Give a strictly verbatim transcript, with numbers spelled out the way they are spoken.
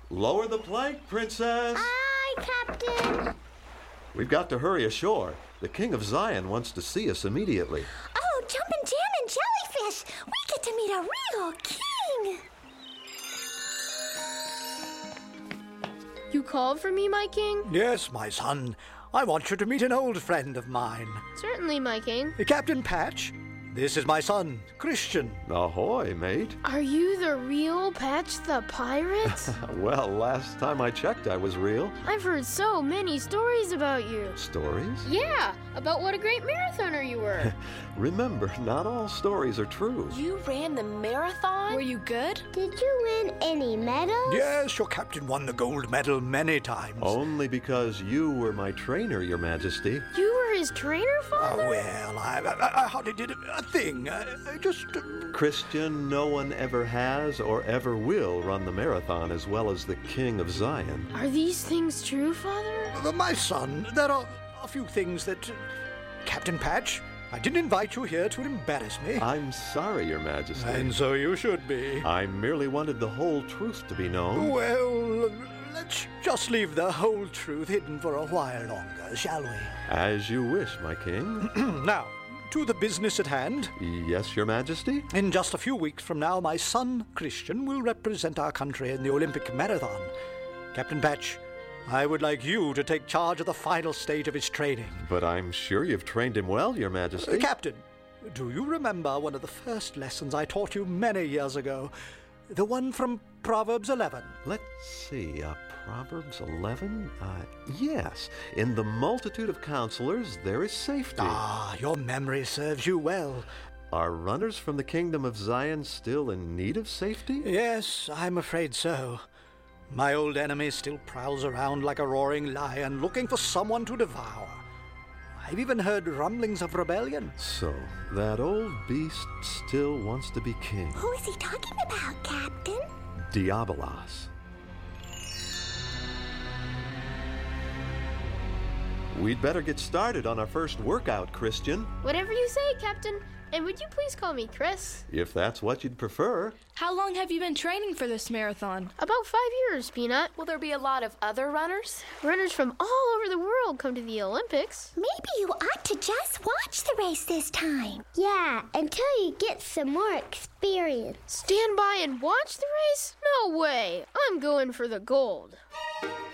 Lower the plank, Princess! Aye, Captain! We've got to hurry ashore. The King of Zion wants to see us immediately. Oh, jumpin' jam and jellyfish! We get to meet a real king! You called for me, my king? Yes, my son. I want you to meet an old friend of mine. Certainly, my king. Captain Patch, this is my son, Christian. Ahoy, mate. Are you the real Patch the Pirate? Well, last time I checked, I was real. I've heard so many stories about you. Stories? Yeah, about what a great marathoner you were. Remember, not all stories are true. You ran the marathon? Were you good? Did you win any medals? Yes, your captain won the gold medal many times. Only because you were my trainer, Your Majesty. You were his trainer, Ah, Father? well, I, I, I hardly did a, a thing. I, I just... Uh, Christian, no one ever has or ever will run the marathon as well as the King of Zion. Are these things true, Father? uh, my son, there are a few things that... Uh, Captain Patch, I didn't invite you here to embarrass me. I'm sorry, Your Majesty. And so you should be. I merely wanted the whole truth to be known. Well, let's just leave the whole truth hidden for a while longer, shall we? As you wish, my king. Now, to the business at hand. Yes, Your Majesty? In just a few weeks from now, my son, Christian, will represent our country in the Olympic Marathon. Captain Patch, I would like you to take charge of the final stage of his training. But I'm sure you've trained him well, Your Majesty. Uh, Captain, do you remember one of the first lessons I taught you many years ago? The one from Proverbs eleven. Let's see, uh, Proverbs eleven? Uh, yes. In the multitude of counselors, there is safety. Ah, your memory serves you well. Are runners from the kingdom of Zion still in need of safety? Yes, I'm afraid so. My old enemy still prowls around like a roaring lion looking for someone to devour. I've even heard rumblings of rebellion. So, that old beast still wants to be king. Who is he talking about, Captain? Diabolos. We'd better get started on our first workout, Christian. Whatever you say, Captain. And would you please call me Chris? If that's what you'd prefer. How long have you been training for this marathon? About five years, Peanut. Will there be a lot of other runners? Runners from all over the world come to the Olympics. Maybe you ought to just watch the race this time. Yeah, until you get some more experience. Stand by and watch the race? No way. I'm going for the gold.